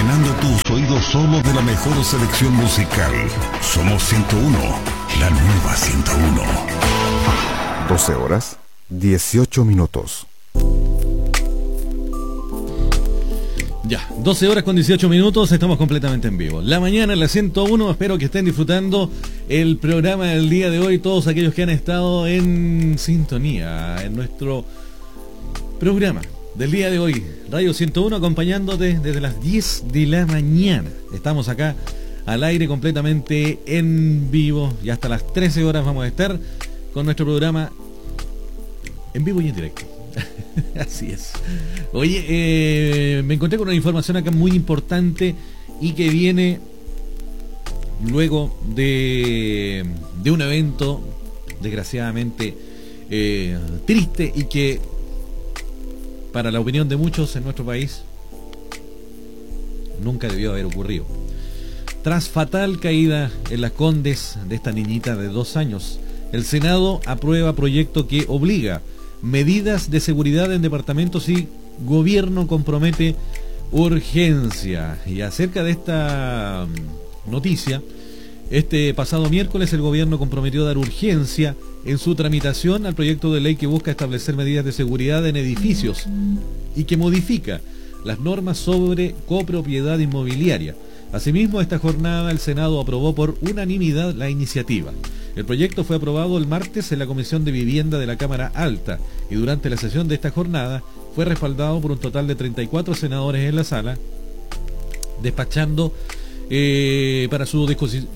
llenando tus oídos solo de la mejor selección musical. Somos 101, la nueva 101. 12 horas, 18 minutos. Ya, 12 horas con 18 minutos, estamos completamente en vivo. La mañana en la 101, espero que estén disfrutando el programa del día de hoy, todos aquellos que han estado en sintonía en nuestro programa del día de hoy. Radio 101 acompañándote desde las 10 de la mañana. Estamos acá al aire completamente en vivo y hasta las 13 horas vamos a estar con nuestro programa en vivo y en directo. Así es. Oye, me encontré con una información acá muy importante y que viene luego de un evento desgraciadamente triste y que para la opinión de muchos en nuestro país nunca debió haber ocurrido. Tras fatal caída en Las Condes de esta niñita de 2 años, el Senado aprueba proyecto que obliga medidas de seguridad en departamentos y gobierno compromete urgencia. Y acerca de esta noticia, este pasado miércoles el gobierno comprometió dar urgencia en su tramitación al proyecto de ley que busca establecer medidas de seguridad en edificios y que modifica las normas sobre copropiedad inmobiliaria. Asimismo, esta jornada el Senado aprobó por unanimidad la iniciativa. El proyecto fue aprobado el martes en la Comisión de Vivienda de la Cámara Alta y durante la sesión de esta jornada fue respaldado por un total de 34 senadores en la sala, despachando para su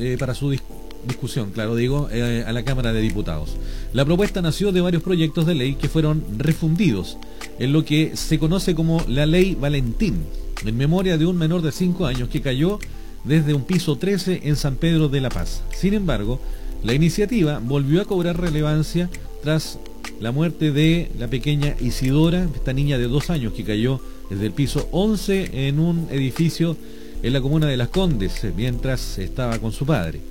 discusión, a la Cámara de Diputados. La propuesta nació de varios proyectos de ley que fueron refundidos en lo que se conoce como la Ley Valentín, en memoria de un menor de 5 años que cayó desde un piso 13 en San Pedro de la Paz. Sin embargo, la iniciativa volvió a cobrar relevancia tras la muerte de la pequeña Isidora, esta niña de 2 años que cayó desde el piso 11 en un edificio en la comuna de Las Condes, mientras estaba con su padre.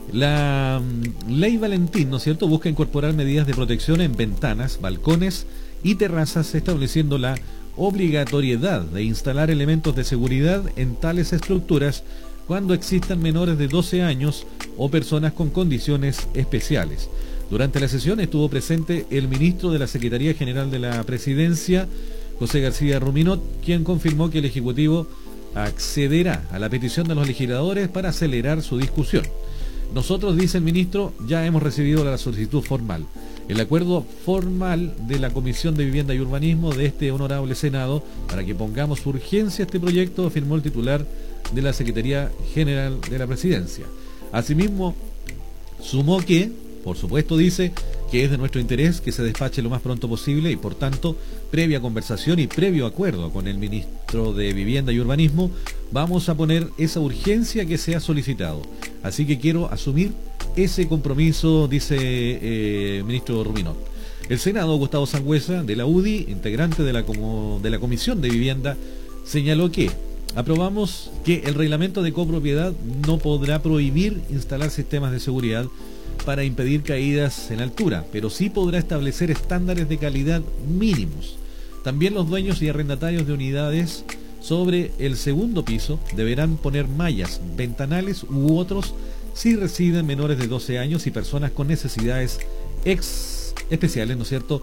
La Ley Valentín, ¿no es cierto?, busca incorporar medidas de protección en ventanas, balcones y terrazas, estableciendo la obligatoriedad de instalar elementos de seguridad en tales estructuras cuando existan menores de 12 años o personas con condiciones especiales. Durante la sesión estuvo presente el ministro de la Secretaría General de la Presidencia, José García Ruminot, quien confirmó que el Ejecutivo accederá a la petición de los legisladores para acelerar su discusión. Nosotros, dice el ministro, ya hemos recibido la solicitud formal. El acuerdo formal de la Comisión de Vivienda y Urbanismo de este honorable Senado para que pongamos urgencia a este proyecto, afirmó el titular de la Secretaría General de la Presidencia. Asimismo, sumó que, por supuesto, dice que es de nuestro interés que se despache lo más pronto posible y, por tanto, previa conversación y previo acuerdo con el ministro de Vivienda y Urbanismo, vamos a poner esa urgencia que se ha solicitado. Así que quiero asumir ese compromiso, dice el ministro Ruminot. El Senado, Gustavo Sangüesa, de la UDI, integrante de la Comisión de Vivienda, señaló que aprobamos que el reglamento de copropiedad no podrá prohibir instalar sistemas de seguridad para impedir caídas en altura, pero sí podrá establecer estándares de calidad mínimos. También los dueños y arrendatarios de unidades sobre el segundo piso deberán poner mallas, ventanales u otros si residen menores de 12 años y personas con necesidades especiales, ¿no es cierto?,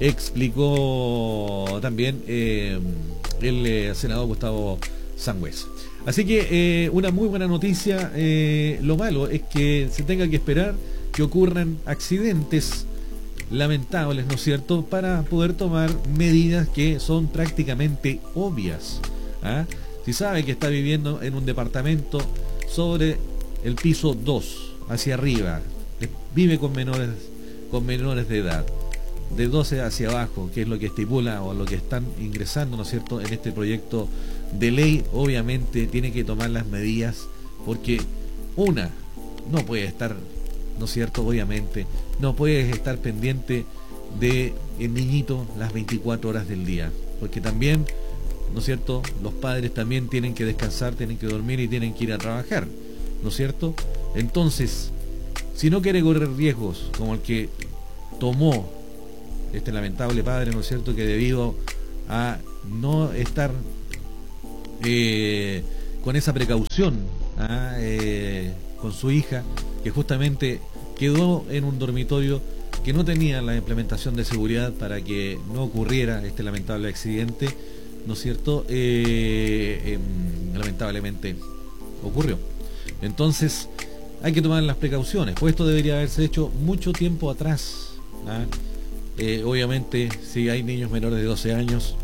explicó también el senador Gustavo Sangüesa. Así que una muy buena noticia. Lo malo es que se tenga que esperar que ocurran accidentes lamentables, ¿no es cierto?, para poder tomar medidas que son prácticamente obvias. ¿Ah? Si sabe que está viviendo en un departamento sobre el piso 2 hacia arriba, vive con menores de edad, de 12 hacia abajo, que es lo que estipula o lo que están ingresando, ¿no es cierto?, en este proyecto de ley, obviamente tiene que tomar las medidas, porque una no puede estar, ¿no es cierto?, obviamente no puede estar pendiente de el niñito las 24 horas del día, porque también, ¿no es cierto?, los padres también tienen que descansar, tienen que dormir y tienen que ir a trabajar, ¿no es cierto? Entonces, si no quiere correr riesgos como el que tomó este lamentable padre, ¿no es cierto?, que debido a no estar con esa precaución con su hija, que justamente quedó en un dormitorio que no tenía la implementación de seguridad para que no ocurriera este lamentable accidente, ¿no es cierto? Lamentablemente ocurrió. Entonces hay que tomar las precauciones, pues esto debería haberse hecho mucho tiempo atrás. Obviamente, si hay niños menores de 12 años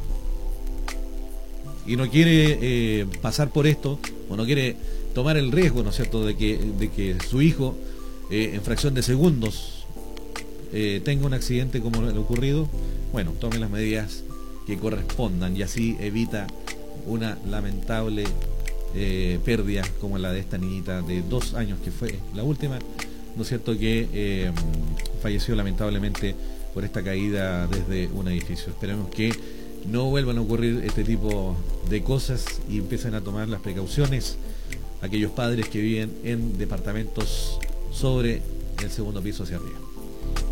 y no quiere pasar por esto, o no quiere tomar el riesgo, ¿no es cierto?, de que su hijo en fracción de segundos tenga un accidente como lo ocurrido, bueno, tome las medidas que correspondan y así evita una lamentable pérdida como la de esta niñita de 2 años, que fue la última, ¿no es cierto?, que falleció lamentablemente por esta caída desde un edificio. Esperemos que no vuelvan a ocurrir este tipo de cosas y empiecen a tomar las precauciones aquellos padres que viven en departamentos sobre el segundo piso hacia arriba.